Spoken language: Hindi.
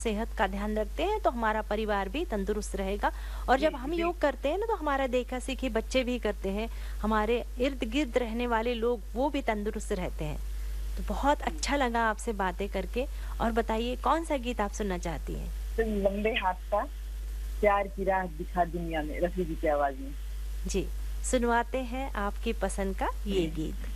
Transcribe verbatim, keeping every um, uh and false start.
सेहत का ध्यान रखते हैं तो हमारा परिवार भी तंदुरुस्त रहेगा। और जी, जब हम जी। योग करते हैं ना तो हमारा देखा सीखी बच्चे भी करते हैं, हमारे इर्द गिर्द रहने वाले लोग वो भी तंदुरुस्त रहते हैं। तो बहुत जी। अच्छा लगा आपसे बातें करके। और बताइए कौन सा गीत आप सुनना चाहती हैं? तो लंबे हाथ का प्यार की राह दिखा दुनिया में, रफी जी की आवाज में। जी, सुनवाते हैं आपकी पसंद का ये जी। गीत।